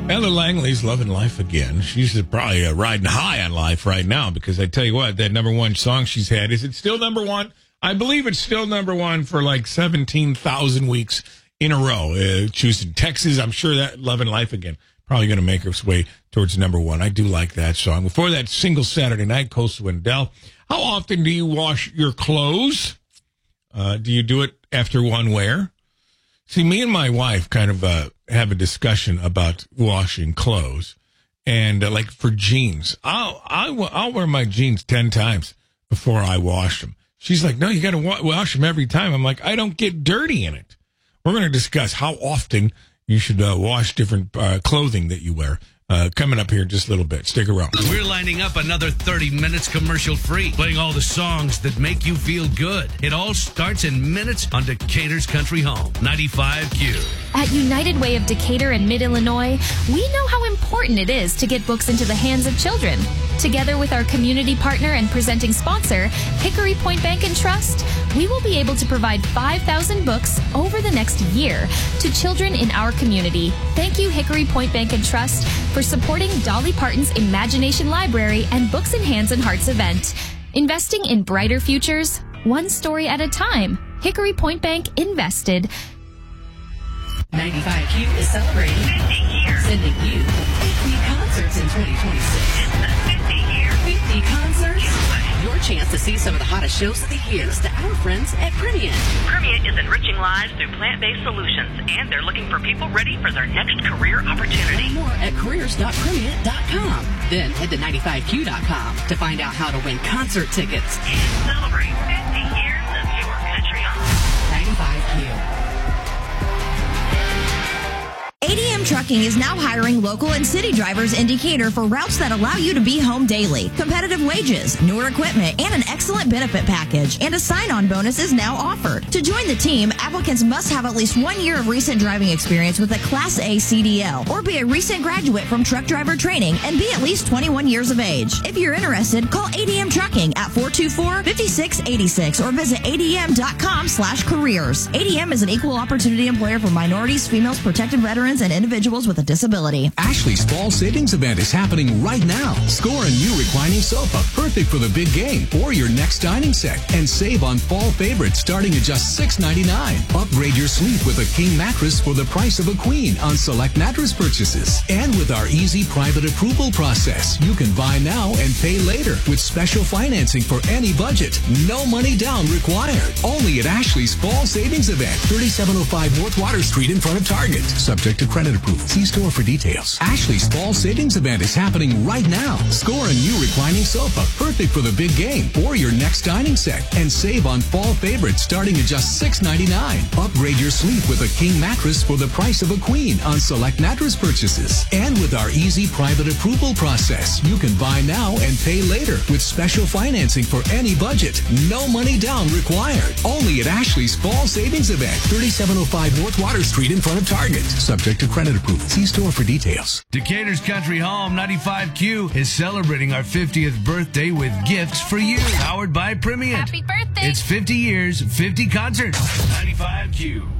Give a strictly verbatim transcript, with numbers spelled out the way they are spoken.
Ella Langley's loving life again. She's probably uh, riding high on life right now because I tell you what, that number one song she's had, is it still number one? I believe it's still number one for like seventeen thousand weeks in a row. Uh, choosing Texas, I'm sure that loving life again probably going to make its way towards number one. I do like that song. Before that, Single Saturday Night, Coastal Wendell. How often do you wash your clothes? Uh, do you do it after one wear? See, me and my wife kind of uh, have a discussion about washing clothes. And uh, like for jeans, I'll, I'll, I'll wear my jeans ten times before I wash them. She's like, no, you got to wa- wash them every time. I'm like, I don't get dirty in it. We're going to discuss how often you should uh, wash different uh, clothing that you wear. Uh, coming up here in just a little bit. Stick around. We're lining up another thirty minutes commercial free, playing all the songs that make you feel good. It all starts in minutes on Decatur's Country Home, ninety-five Q. At United Way of Decatur and Mid-Illinois, we know how important it is to get books into the hands of children. Together with our community partner and presenting sponsor, Hickory Point Bank and Trust, we will be able to provide five thousand books over the next year to children in our community. Thank you, Hickory Point Bank and Trust, for supporting Dolly Parton's Imagination Library and Books in Hands and Hearts event. Investing in brighter futures, one story at a time. Hickory Point Bank invested. ninety-five Q is celebrating fifty years, sending you fifty concerts in twenty twenty-six. It's the fifty year. fifty concerts. Your chance to see some of the hottest shows of the year to our friends at Primient. Primient is enriching lives through plant-based solutions, and they're looking for people ready for their next career opportunity. Learn more at careers dot primient dot com. Then head to ninety-five Q dot com to find out how to win concert tickets. And celebrate fifty years of your country home. ninety-five Q. A D M Trucking is now hiring local and city drivers in Decatur for routes that allow you to be home daily. Competitive wages, newer equipment, and an excellent benefit package. And a sign-on bonus is now offered. To join the team, applicants must have at least one year of recent driving experience with a Class A C D L or be a recent graduate from truck driver training and be at least twenty-one years of age. If you're interested, call A D M Trucking at four two four, five six eight six or visit A D M dot com slash careers. A D M is an equal opportunity employer for minorities, females, protected veterans, and individuals with a disability. Ashley's Fall Savings Event is happening right now. Score a new reclining sofa, perfect for the big game or your next dining set, and save on fall favorites starting at just six ninety-nine. Upgrade your sleep with a king mattress for the price of a queen on select mattress purchases. And with our easy private approval process, you can buy now and pay later with special financing for any budget. No money down required. Only at Ashley's Fall Savings Event, thirty-seven oh five North Water Street in front of Target. Subject to credit approval. See store for details. Ashley's Fall Savings Event is happening right now. Score a new reclining sofa, perfect for the big game or your next dining set, and save on fall favorites starting at just six ninety-nine. Upgrade your sleep with a king mattress for the price of a queen on select mattress purchases. And with our easy private approval process, you can buy now and pay later with special financing for any budget. No money down required. Only at Ashley's Fall Savings Event, thirty-seven oh five North Water Street in front of Target. Subject to credit approval. See store for details. Decatur's Country Home, ninety-five Q, is celebrating our fiftieth birthday with gifts for you. Powered by Primient. Happy birthday! It's fifty years, fifty concerts. ninety-five Q.